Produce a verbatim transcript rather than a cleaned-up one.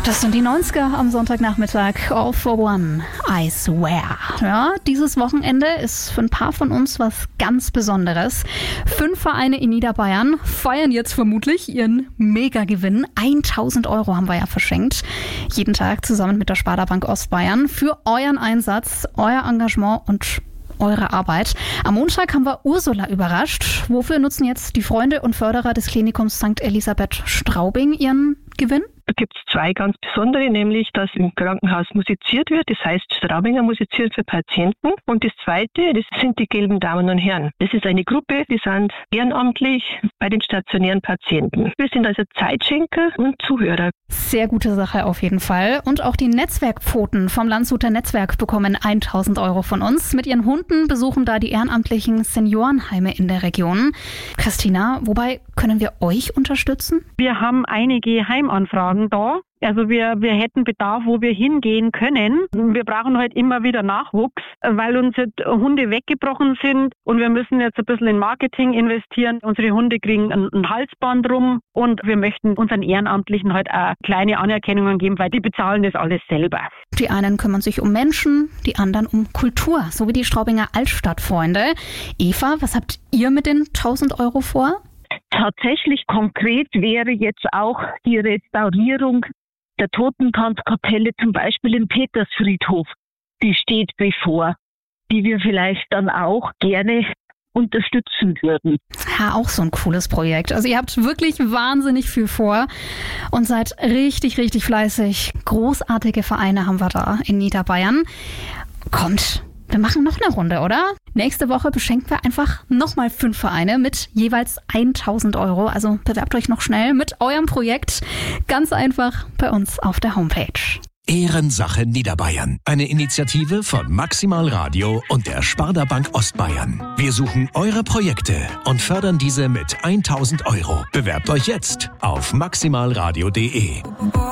Das sind die neunziger am Sonntagnachmittag. All for One, I swear. Ja, dieses Wochenende ist für ein paar von uns was ganz Besonderes. Fünf Vereine in Niederbayern feiern jetzt vermutlich ihren Mega-Gewinn. tausend Euro haben wir ja verschenkt. Jeden Tag zusammen mit der Sparda Bank Ostbayern für euren Einsatz, euer Engagement und eure Arbeit. Am Montag haben wir Ursula überrascht. Wofür nutzen jetzt die Freunde und Förderer des Klinikums Sankt Elisabeth Straubing ihren Gewinn? Da gibt es zwei ganz besondere, nämlich, dass im Krankenhaus musiziert wird. Das heißt, Straubinger musiziert für Patienten. Und das Zweite, das sind die gelben Damen und Herren. Das ist eine Gruppe, die sind ehrenamtlich bei den stationären Patienten. Wir sind also Zeitschenker und Zuhörer. Sehr gute Sache auf jeden Fall. Und auch die Netzwerkpfoten vom Landshuter Netzwerk bekommen tausend Euro von uns. Mit ihren Hunden besuchen da die ehrenamtlichen Seniorenheime in der Region. Christina, wobei können wir euch unterstützen? Wir haben einige Heimanfragen da. Also wir, wir hätten Bedarf, wo wir hingehen können. Wir brauchen halt immer wieder Nachwuchs, weil uns jetzt Hunde weggebrochen sind und wir müssen jetzt ein bisschen in Marketing investieren. Unsere Hunde kriegen ein, ein Halsband rum und wir möchten unseren Ehrenamtlichen halt auch kleine Anerkennungen geben, weil die bezahlen das alles selber. Die einen kümmern sich um Menschen, die anderen um Kultur, so wie die Straubinger Altstadtfreunde. Eva, was habt ihr mit den tausend Euro vor? Tatsächlich konkret wäre jetzt auch die Restaurierung der Totentanzkapelle zum Beispiel im Petersfriedhof. Die steht bevor, die wir vielleicht dann auch gerne unterstützen würden. Ja, auch so ein cooles Projekt. Also ihr habt wirklich wahnsinnig viel vor und seid richtig, richtig fleißig. Großartige Vereine haben wir da in Niederbayern. Kommt, wir machen noch eine Runde, oder? Nächste Woche beschenken wir einfach nochmal fünf Vereine mit jeweils tausend Euro. Also bewerbt euch noch schnell mit eurem Projekt. Ganz einfach bei uns auf der Homepage. Ehrensache Niederbayern. Eine Initiative von Maximal Radio und der Sparda Bank Ostbayern. Wir suchen eure Projekte und fördern diese mit tausend Euro. Bewerbt euch jetzt auf maximalradio punkt de.